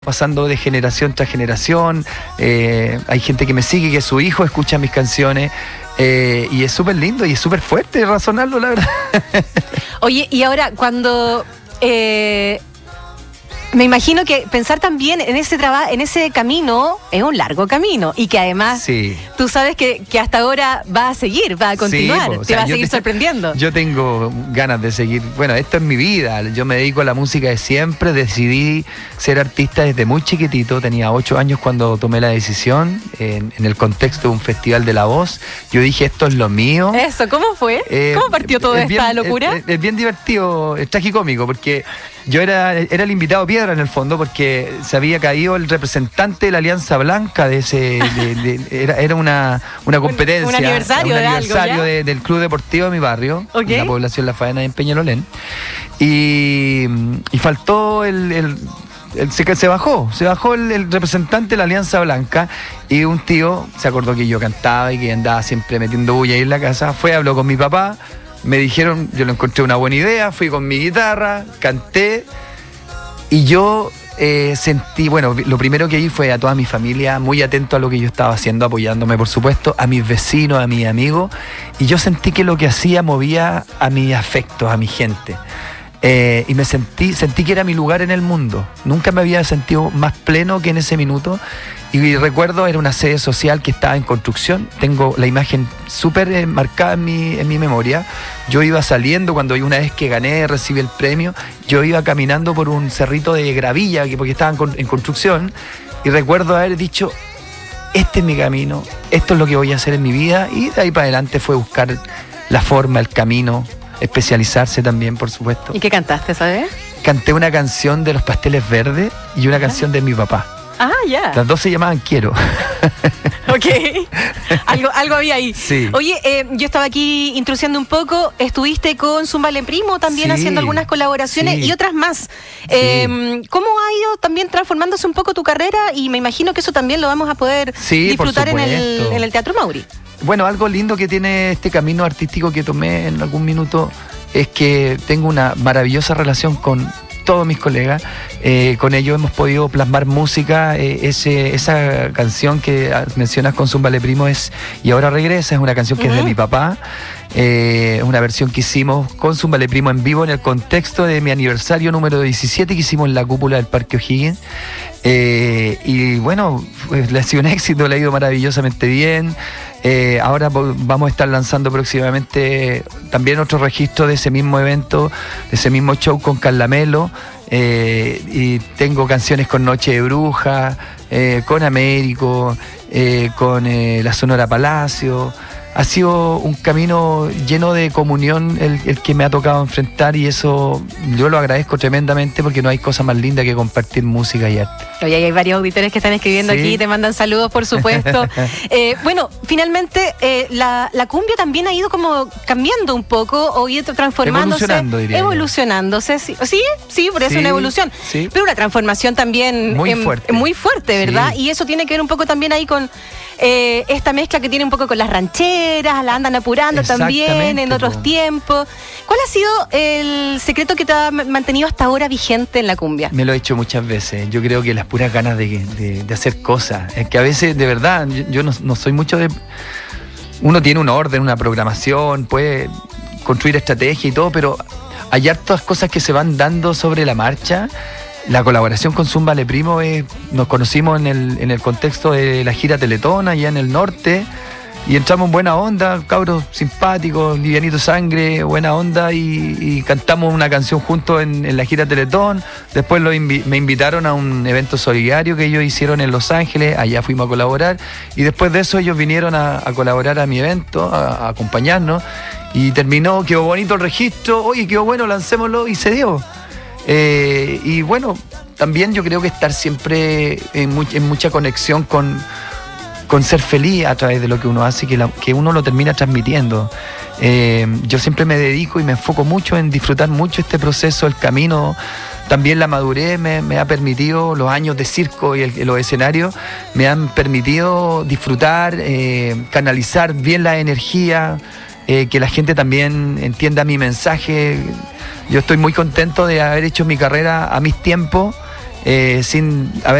pasando de generación tras generación. Hay gente que me sigue, que su hijo escucha mis canciones. Y es súper lindo y es súper fuerte razonarlo, la verdad. Oye, y ahora cuando... me imagino que pensar también en ese trabajo, en ese camino, es un largo camino. Y que además, sí, tú sabes que hasta ahora va a seguir, va a continuar, sí, te va a seguir sorprendiendo. Yo tengo ganas de seguir. Bueno, esto es mi vida. Yo me dedico a la música de siempre. Decidí ser artista desde muy chiquitito. Tenía 8 años cuando tomé la decisión, en el contexto de un festival de La Voz. Yo dije, esto es lo mío. Eso, ¿cómo fue? ¿Cómo partió toda esta locura? Es bien divertido, es tragicómico, porque yo era el invitado piedra en el fondo, porque se había caído el representante de la Alianza Blanca de ese era una competencia, un aniversario, del club deportivo de mi barrio, okay, en la población La Faena en Peñalolén, y faltó se bajó el representante de la Alianza Blanca, y un tío se acordó que yo cantaba y que andaba siempre metiendo bulla ahí en la casa, habló con mi papá. Me dijeron, yo lo encontré una buena idea, fui con mi guitarra, canté y yo sentí, bueno, lo primero que vi fue a toda mi familia muy atento a lo que yo estaba haciendo, apoyándome por supuesto, a mis vecinos, a mis amigos, y yo sentí que lo que hacía movía a mis afectos, a mi gente. Y me sentí que era mi lugar en el mundo. Nunca me había sentido más pleno que en ese minuto. Y recuerdo, era una sede social que estaba en construcción. Tengo la imagen súper marcada en mi memoria. Yo iba saliendo, cuando una vez que gané, recibí el premio, yo iba caminando por un cerrito de gravilla, porque estaban en construcción, y recuerdo haber dicho, este es mi camino, esto es lo que voy a hacer en mi vida, y de ahí para adelante fue buscar la forma, el camino, especializarse también, por supuesto. ¿Y qué cantaste, sabes? Canté una canción de Los Pasteles Verdes y una canción de mi papá. Ah, ya. Las dos se llamaban Quiero. Ok. Algo había ahí. Sí. Oye, yo estaba aquí intrusiando un poco. Estuviste con Zúmbale Primo también, sí, haciendo algunas colaboraciones, sí, y otras más. Sí. ¿Cómo ha ido también transformándose un poco tu carrera? Y me imagino que eso también lo vamos a poder, sí, disfrutar en el Teatro Mauri. Bueno, algo lindo que tiene este camino artístico que tomé en algún minuto es que tengo una maravillosa relación con todos mis colegas. Con ellos hemos podido plasmar música. Esa canción que mencionas con Zúmbale Primo es Y Ahora Regresa, es una canción que es de mi papá. Es una versión que hicimos con Zúmbale Primo en vivo en el contexto de mi aniversario número 17 que hicimos en la cúpula del Parque O'Higgins. Y bueno, pues, le ha sido un éxito, le ha ido maravillosamente bien. Ahora vamos a estar lanzando próximamente también otro registro de ese mismo evento, de ese mismo show con Carla Melo, y tengo canciones con Noche de Bruja, con Américo, con la Sonora Palacio. Ha sido un camino lleno de comunión el que me ha tocado enfrentar, y eso yo lo agradezco tremendamente, porque no hay cosa más linda que compartir música y arte. Oye, hay varios auditores que están escribiendo, ¿sí?, aquí, te mandan saludos, por supuesto. Bueno, finalmente la cumbia también ha ido como cambiando un poco, o ido transformándose. Evolucionándose, sí, por eso, sí, una evolución. Sí. Pero una transformación también muy fuerte, ¿verdad? Sí. Y eso tiene que ver un poco también ahí con esta mezcla que tiene un poco con las rancheras, la andan apurando también en otros tiempos. ¿Cuál ha sido el secreto que te ha mantenido hasta ahora vigente en la cumbia? Me lo he hecho muchas veces. Yo creo que las puras ganas de hacer cosas. Es que a veces, de verdad, yo no soy mucho de... Uno tiene un orden, una programación, puede construir estrategia y todo, pero hay hartas cosas que se van dando sobre la marcha. La colaboración con Zúmbale Primo, nos conocimos en el contexto de la gira Teletón allá en el norte, y entramos en buena onda, cabros simpáticos, livianito sangre, buena onda, y cantamos una canción juntos en la gira Teletón. Después me invitaron a un evento solidario que ellos hicieron en Los Ángeles, allá fuimos a colaborar, y después de eso ellos vinieron a colaborar a mi evento, a acompañarnos, y terminó, quedó bonito el registro, oye, quedó bueno, lancémoslo, y se dio. Y bueno, también yo creo que estar siempre en mucha conexión con ser feliz a través de lo que uno hace, que uno lo termina transmitiendo. Yo siempre me dedico y me enfoco mucho en disfrutar mucho este proceso, el camino. También la madurez me ha permitido, los años de circo y los escenarios me han permitido disfrutar, canalizar bien la energía, que la gente también entienda mi mensaje. Yo estoy muy contento de haber hecho mi carrera a mis tiempos, sin haber